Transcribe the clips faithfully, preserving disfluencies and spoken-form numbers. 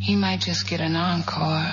he might just get an encore.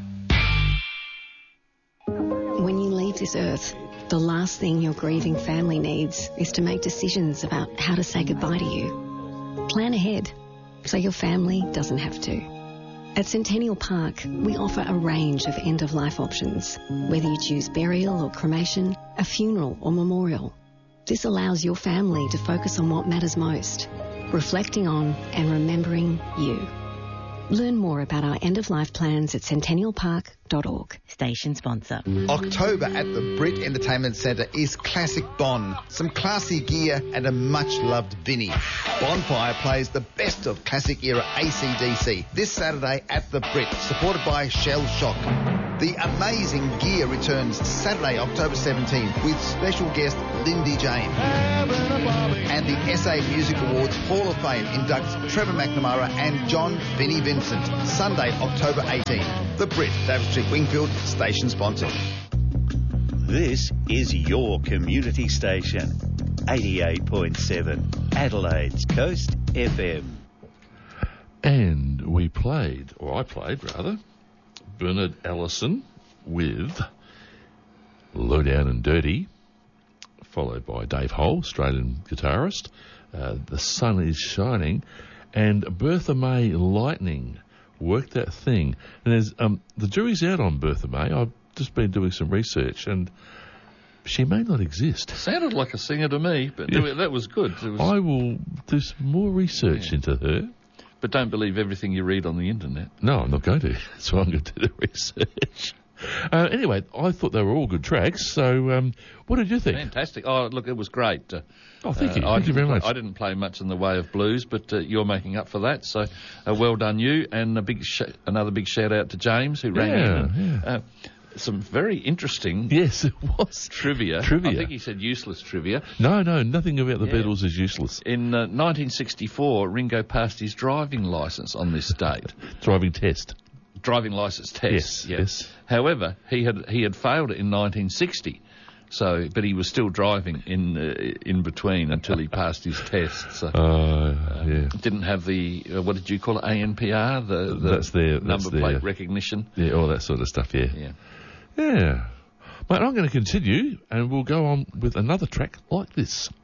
When you leave this earth, the last thing your grieving family needs is to make decisions about how to say goodbye to you. Plan ahead so your family doesn't have to. At Centennial Park, we offer a range of end-of-life options, whether you choose burial or cremation, a funeral or memorial. This allows your family to focus on what matters most, reflecting on and remembering you. Learn more about our end-of-life plans at centennial park dot org. Station sponsor. October at the Brit Entertainment Centre is Classic Bon. Some classy gear and a much-loved Vinnie. Bonfire plays the best of classic-era A C D C this Saturday at the Brit, supported by Shell Shock. The amazing gear returns Saturday, October seventeenth, with special guest Lindy James. And the S A Music Awards Hall of Fame inducts Trevor McNamara and John Vinnie Vincent. Sunday, October eighteenth. The Brit, David Street, Wingfield, station sponsor. This is your community station, eighty-eight point seven, Adelaide's Coast F M. And we played, or I played rather, Bernard Allison with Low Down and Dirty, followed by Dave Hull, Australian guitarist, uh, The Sun is Shining, and Bertha May Lightning, Work That Thing. And there's um, the jury's out on Bertha May. I've just been doing some research, and she may not exist. Sounded like a singer to me, but yeah. that was good. It was... I will do some more research yeah. into her. But don't believe everything you read on the internet. No, I'm not going to. That's why I'm going to do the research. Uh, anyway, I thought they were all good tracks. So, um, what did you think? Fantastic. Oh, look, it was great. Uh, oh, thank you. Uh, thank you very play, much. I didn't play much in the way of blues, but uh, you're making up for that. So, uh, well done you. And a big sh- another big shout out to James, who rang yeah, in. And, yeah. uh, some very interesting yes, it was. trivia. Trivia. I think he said useless trivia. No, no, nothing about the yeah. Beatles is useless. In uh, nineteen sixty-four, Ringo passed his driving licence on this date. Driving test. Driving licence test. Yes, yes. However, he had he had failed it in nineteen sixty. So, but he was still driving in uh, in between until he passed his test. So, uh, uh, yeah. Didn't have the uh, what did you call it? A N P R, the, the that's their number that's plate their, recognition. Yeah, all that sort of stuff. Yeah, yeah, yeah. Mate, I'm going to continue, and we'll go on with another track like this.